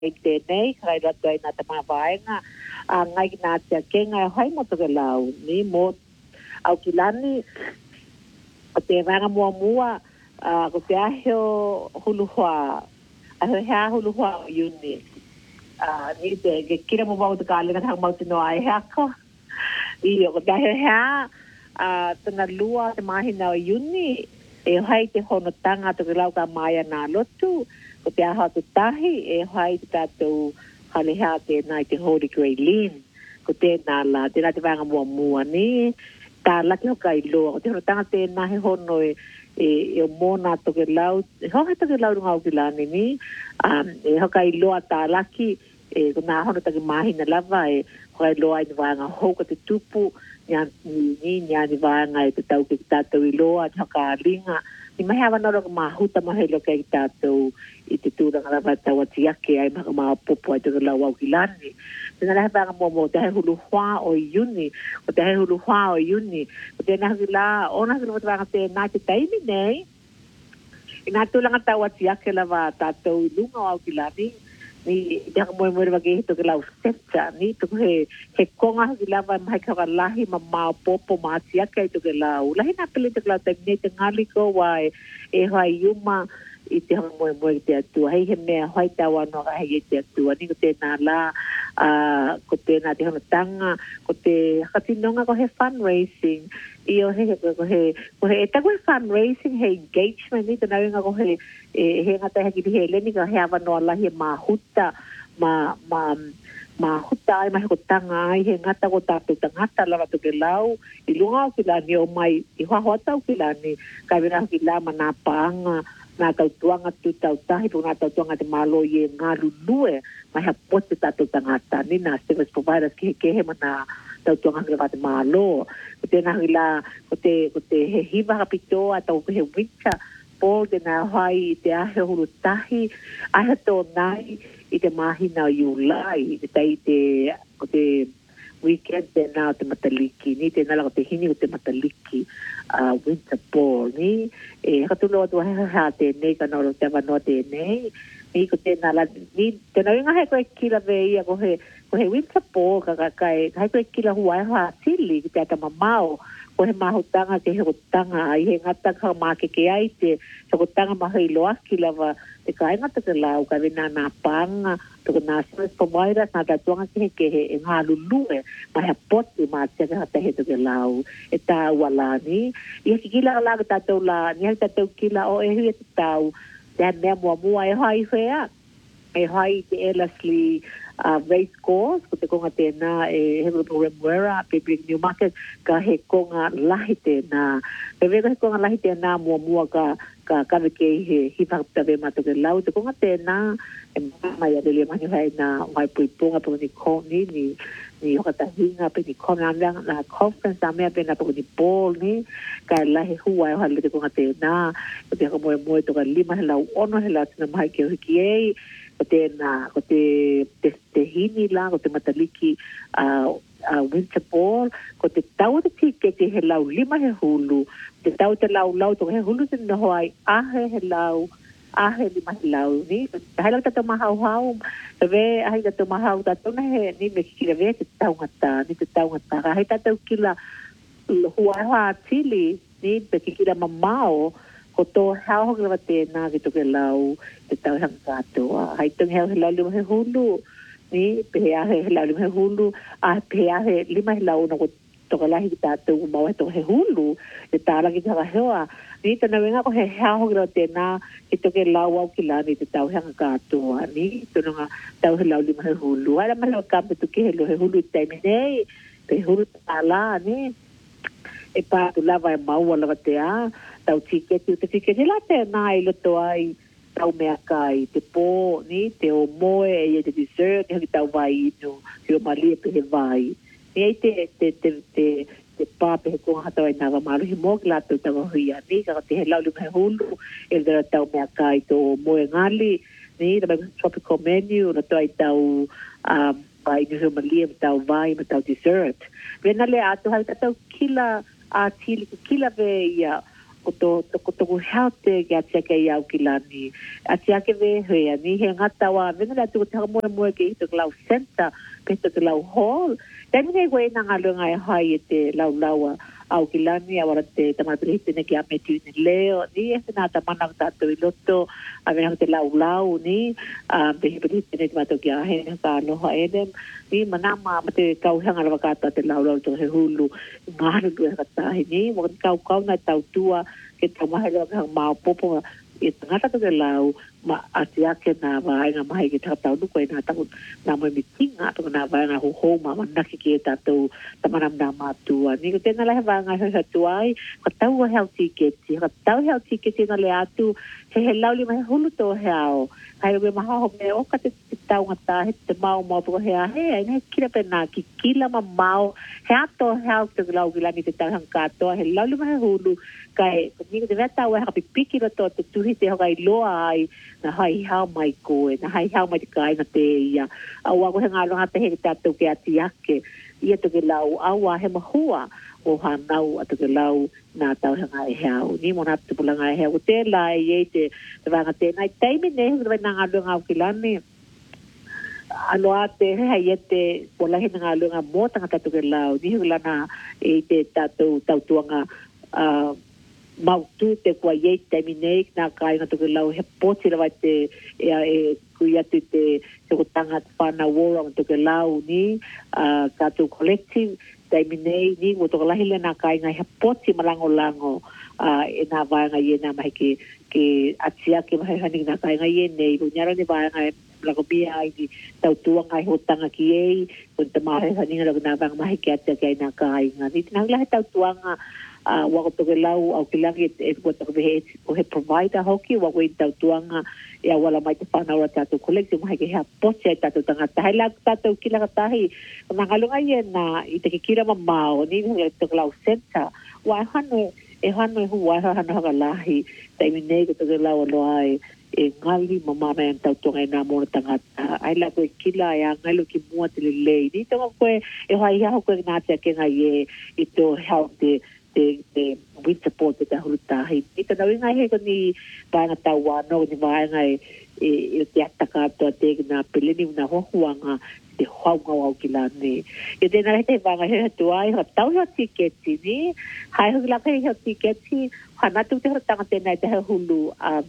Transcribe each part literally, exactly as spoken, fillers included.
te nei kai rato ai nā tama vaenga a ngai nā te kenga hai mo te lau ni mo au ki lani o te vanga mua mua a ko te aheo hulu hoa a he ha hulu hoa yuni a ni te ke kira mo mau te kālenga tanga mau te noa e hako i o ko te aheo ha a tana lua te mahina o yuni e hai te hono tanga te lau ka maia nā lotu ko te aha te tahi e hai te tātou hale hea te nai te Holy Grail Lean ko te nā la te nā te vanga mua mua ni tā laki hoka i loa ko te hono tanga te nā he hono e e, e o mōna toke lau e hoka toke lau runga au ki lani ni um, e hoka i loa tā laki e ko nā hono take mahina lava e hoka i loa i ni vanga hoka te tupu ni ni ni vanga e te tau ki tātou i loa te hoka ringa ni mai hawa noro ka mahuta mahe loka i tātou i te tūranga rawa tau ati ake ai maka maa popo ai te lau au ki lani. Tena leha wanga mō mō te hei hulu hua o iuni, o te hei hulu hua o iuni, o te nahi la, o nahi la wanga te nā te taimi nei, i nā tūranga tau ati ake lawa tātou i lunga au ki lani, ni te haka moe moe wake he toke lau seta, ni toko he, he konga haki lawa mai kawa lahi ma maa popo ma ati ake ai toke lau. Lahi nā pele toke lau taimi nei te ngali ko wai e hoa iuma, i te hanga moe moe te atua. Hei he mea hoi tau anō ka hei e te atua. Ni ko te nā la, uh, ko te nā te hana tanga, ko te hakatinonga ko he fundraising. I o he, ko he, ko he, e tako he fundraising, he engagement, ni te nauinga ko he, e, he ngata heki he leni ka he awa noa lahi e mā huta, mā, mā, mā huta ai mahi ko tanga ai, he ngata ko tātou tangata lawa toke lau, i lunga o ki lani o mai, i hoa hoa tau ki lani, kai wina ki la ma nā paanga, nā tau tuanga tu tau tahi, po nā tau tuanga te malo i e ngā lunue, mai ha pote tātou tangata, ni nā service providers ki he kehe ma nā tau tuanga ki te malo. Ko te nahi la, ko te, ko te he hiva kapitoa, tau ko he winter, po te nā hai i te ahe huru tahi, ahe tō nai i te mahina o Iulai, i te te, ko te weekend te nā o te mataliki, ni te nala ko te hini o te mataliki, uh, winter ball, ni, e hakatulo atua he ha te nei ka noro te awanoa te nei, ni ko te nala, ni, te nau inga he koe kila ve ia ko he, ko he winter ball, ka ka kai, ka he koe kila huai hoa sili, ki te ata mamao, ko he mahutanga ke he kotanga, ai he ngata ka make ke ai te, he kotanga mahi loaki lava, te ka ingata ke lau, ka vina nā panga, toko nā service providers, nā tatuanga ke he ke he, e ngā lulue, mai ha poti mā tia ke hata he toke lau, e tā wala ni, i haki kila la ke tātou la, ni haki tātou kila o e hui e te tau, te ha mea mua mua e hai whea, e hai te Ellerslie uh, race course, ko te konga tēnā e Hevelopo Remuera, Pebrig Newmarket, ka he konga lahi tēnā. Pe veka he konga lahi tēnā mua mua ka ka kaweke he hipakta ve matoke lau, te konga tēnā, e mai adele mani hai nā mai puipunga po ni koni, ni ni hokatahinga pe ni kona nanga na conference a mea pe na po ni ball ni, ka lahi hua e hale te konga tēnā, ko te haka moe moe toka lima he lau ono he lau tina mahi ke hiki ei, ko te nā, ko te, te, te hini la, ko te mataliki uh, uh, winter ball, ko te tau te tiketi he lau lima he hulu, te tau te lau lau toka he hulu te noho ai ahe he lau, ahe lima he lau ni, hai lau tato mahau hau, te ve ahi tato mahau tato na he, ni me kikira ve te tau ngata, ni te tau ngata, hai tato kila huai hoa tili, ni pe kikira mamao, ko tō hao hoki lawa tēnā ki toke lau te tau hanga katoa. Hai tongi hao he lau lima he hulu, ni pehe ahe he lau lima he hulu, a pehe ahe lima he lau na ko toka lahi ki tātou mau he toka he hulu, te tāra ki taka heoa. Ni tana wenga ko he hao hoki lawa tēnā ki toke lau au ki lani te tau hanga katoa. Ni tonga tau he lau lima he hulu. Hai rama lewa kampetu ki he lo he hulu taimi nei, pe hulu tāla ni, e pātu lava e maua lawa te a, tau tiketi, te tiketi la te nā i loto ai, tau mea kai, te pō, ni, te o moe, e te dessert, ni haki tau vai inu, te o malia pe he vai. Ni ei te, te, te, te, te pāpe he konga hatau ai nāwa maruhi mō ki lātou tau huia, ni, kaka te he laulu me hulu, e vera tau mea kai, te o moe ngali, ni, na mai tropical menu, na tau ai tau, um, vai inu he malia, ma tau vai, ma tau dessert. Vena le atu hai tau kila, a tili ki kila ve ia ko to ko to haute ga te ke ia ki lani a te ake ve he ni he ngata wa venga la tu te mo mo ke to lau center pe to lau hall tani ne we na ngalunga e hai te lau lau au ki lani a wara te tama prihite ne ki a metu ni leo ni e na ta mana ta to i loto a venga te lau lau ni a pe prihite ne ma to ki a he ka no ha edem ni mana ma te kau hanga la ka ta te lau lau to he hulu ngāru tu e kata ni mo kau kau na tau tua ke tau mahi loa ka mau popo e tangata to ke lau ma ati ake na vaenga mahi ke tau nuku e nga tau na mo mitinga to na vaenga ho ho ma manaki ke tatou tamanam na matua ni ko tena lehe vaenga he hatu ai ka tau wa heo tiketi ka tau heo tiketi na le atu he he lau li mahi hulu to heo hai ue maha ho me o ka te tau ngata he te mau mau poko hea he ai ne kira pena ki kila ma mau he ato heo te lau ki lani te tau hang katoa he lau li mahi hulu kai ni te veta wa ha pipiki ro to te tuhi te hokai loa ai na hai hao mai koe na hai hao mai te kai na te ia au wa ko he ngalo ha te he te atu ke ati ake ia to ke lau au a he mahua o ha nau atu ke lau na tau he ngai hao ni mo na te pula ngai hao te lai e te te vanga te nai taimi ne he na ngalo ngau ki lani aloa te he hai te pola he ngalo ngau mo tanga tatu ke lau ni he lana e te tatu tau tuanga uh, mau tu te kua ye te minei na kai na to lau he poti la te e e kuia te te te ko tanga pana wora to ke lau ni a ka to collective te minei ni mo to la hele na kai na he poti malango lango a e na va nga ye na mai ke ke atia ke mai hani na kai nga ye nei bu nyara ni va nga la ko bia ai di tau tua ngai ho tanga ki e ko te mai hani na na va mai ke atia ke na kai nga ni na la tau tua nga a wa ko ke lau au ke langi e ko to be ko he provider hoki wa ko tau tuanga e wala mai te pana ora tatu collective mai ke ha poche tatu tanga tai la tatu kila ka tai na galunga ye na i te kira mamao ni ni to lau center wa hanu e hanu hu wa hanu ha lahi tai mi nei ko to lau lo ai e ngali mama me tau tonga na mo tanga ai la ko kila ya ngalo ki mo te le ni to ko e ha ia ko na te ke ngai e to help the te te with support te huruta hi ita na winga he ko ni bana tawa no ni bana e e te ataka to te na peleni na ho huanga te huanga wa kilani e te na te bana he to ai ha tau ha tiketi ni hai ho la ke ha tiketi hana tu te tanga te na te hulu um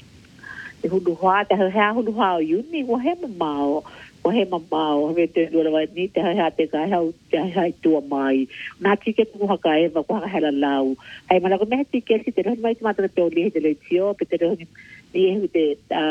te hulu hoa te ha hulu hoa uni wa he mau o he mamao he te lua ni te ha te ka ha te ha tu mai na tike tu ha ka e va ko ha la lau ai mana ko me tike si te ro mai ma te to li te le tio pe te ro ni e te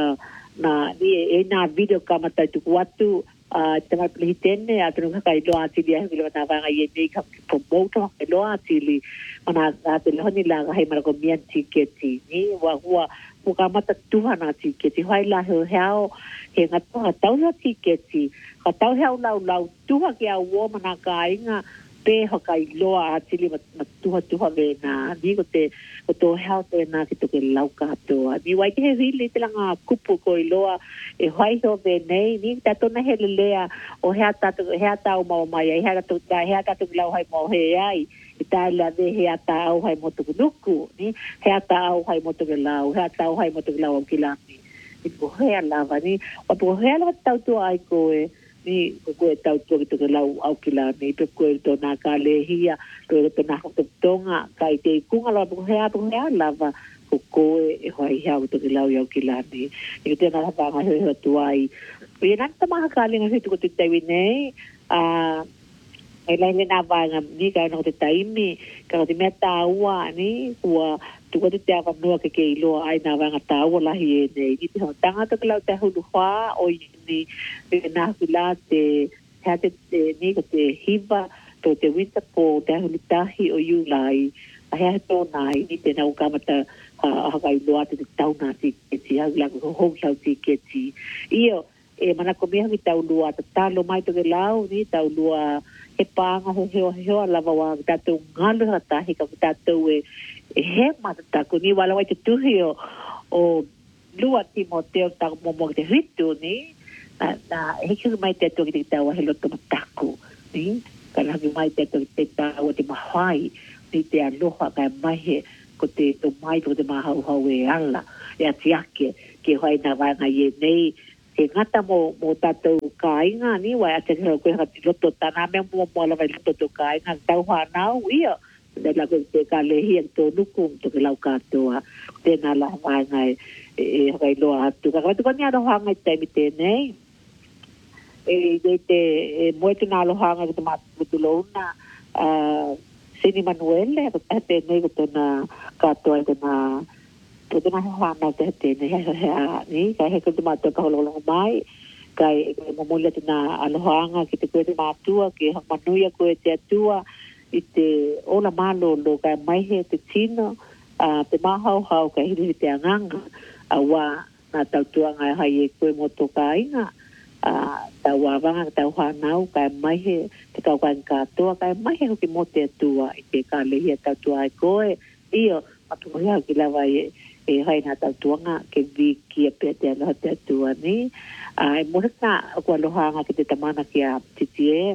na ni e na video kamata tu watu a te ma plitene a tu ka i lo ati dia he lo na va ngai ni ka promote ha lo ati li mana na te lo ni la ga he mana ko mi tike ti ni wa wa ko kamata tu ha na tike ti hai la he hao he ngata tau ha tiketi ka tau he lau lau tuha ke a wo mana ka inga pe ho kai loa atili ma tuha tuha ve na ni ko te ko to health na ki to ke lau ka to ni wai ke he le te langa kupu ko i loa e hai ho ve nei ni ta to na he lea o he ata to he ata o mau mai he ata to da he ata to lau hai mo he ai ita la de he ata au hai mo to nuku ni he ata au hai mo to lau he ata au hai mo to lau ki la i ko he lava ni o po he la tau to ai ko e ni ko ko tau to ki to lau au ki la ni pe ko to na ka le hia to to na ko tonga kai te kunga la po he po he lava ko ko e hoi ha to ki lau au ki la ni ni te na ba ma he to ai e na ta ma ka le ngi to te te nei a e lai le na va ni ka no te taimi ka te meta ua ni ua tu ko te ava no ke ke lo ai na va ngata o la hi ne ni te tanga to klau te hulu fa o ni na hula te ha te ni ko te hiva to te winter po te hulu tahi o yu lai a he to nai ni te na ka mata ha ga lo ate te tau na ti ti ha la ko ho lau ti ke ti io e mana ko me ha tau lua ta talo mai to ke lau ni tau lua e panga ho ho ho lava wa ta to ngalo ha ta hi ka ta to e he mata ko ni wala wa te tuhio o lua Timoteo ta mo mo te ritu ni na na he ki mai te to ki ta wa helo to taku ni kana ki mai te to te ta wa te mahai ni te aloha ka mai he ko te to mai ko te mahau hau e ala e atiake ke hoi na wanga ye nei e ngata mo mo tatou kainga ni wa ate ko ko ha loto tana me mo mo la vai loto kainga tau hanau ia de la ko te ka le hi to nukum to ke lau ka toa te na la wanga e hoi lo atu ka ko ni aro hanga te mi te nei e de te mo te na lo hanga te ma tu lo na a Sini Manuel le ko te nei ko na ka toa ko na ko na ha na te te nei ha ni ka he ko ma to ka lo lo mai kai mo mo le na aloha ki te ko te matua ki ha manuia ko te atua i te ola malo lo ka mai he te tino a te mahau hau ka hi te anganga a wa na tau tua ngai hai ko mo to ka inga a ta wa vanga ta wa nau ka mai he te ka kan ka to ka mai he ki mo te tua i te ka le hi ta tua ko io atu ya ki la vai e hai na ta tuanga ke vi ki pe te la te tua ni ai mo na ko lo hanga ki te tamana ki a titie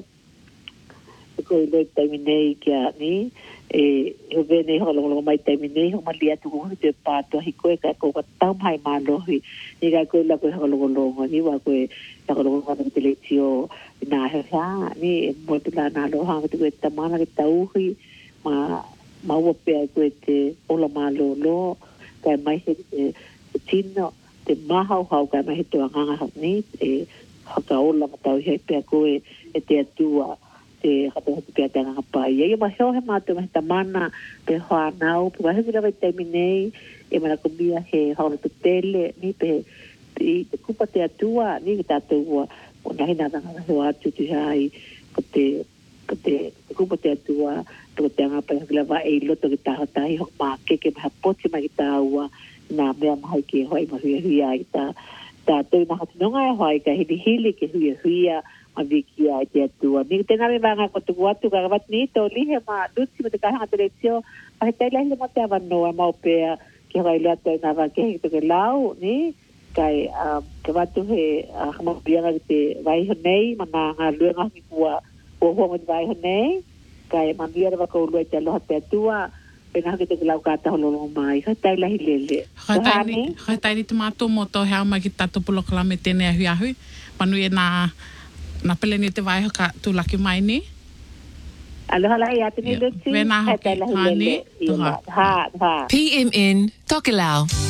ko le terminei ki a ni e o vene ho lo lo mai terminei ho mai atu ko te pa to hi ko ka ko ta mai ma lo hi ni ga ko la ko ho lo lo ni wa ko ta ko lo ko te le tio na ha ni mo te la na lo hanga te tamana ki tau hi ma ma wo pe ko te ola ma lo lo ka mai he te tino te mahau hau ka mai he te wanganga hau ni e haka ola matau he pe ko e te atua te hata hata pe te nganga pai e ma heo he matu me ta mana pe hoa nau pe wahi kira vai teiminei e mana kumbia he haura tu tele ni pe te kupa te atua ni ki tātou o nahi nana ngana heo atu tu hai ko te ko te kupa te atua to te anga pa kila va e loto ki taha tahi hok ma ke ke ma poti ma ki taua na mea mahai ke hoi ma hui hui ai ta ta tui na hati nonga e hoi ka hili hili ke hui hui ma viki ai te atua mi te nare vanga ko tu watu ka wat ni to lihe ma dutsi ma te kahanga te leitio a he teila hili mo te awa noa ma opea ke hoi loa toi nga va ke hiki to ke lau ni kai ke watu he hama pianga ki te waiho nei ma nga ngā luenga ki kua kua hua mo te waiho nei kai mamia ra ko lo te lo te tua pena que te lau ka ta lo mai ha tai la hilele ha tai ha tai te mato mo to ha ma ki tato polo kala me tene hu hu panu e na na pele ni te vai ka tu la ki mai ni aloha la ya te ni le ti ha tai la hilele ha ha P M N Tokelau